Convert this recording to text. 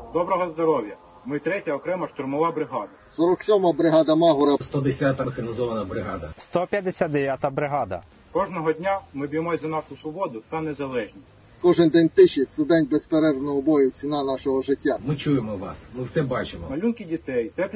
Доброго здоров'я. Ми 3-я окрема штурмова бригада. 47-ма бригада Магура. 110-та механізована бригада. 159-та бригада. Кожного дня ми б'ємось за нашу свободу та незалежність. Кожен день тиші – це день безперервного бою, ціна нашого життя. Ми чуємо вас, ми все бачимо. Малюнки дітей, теплі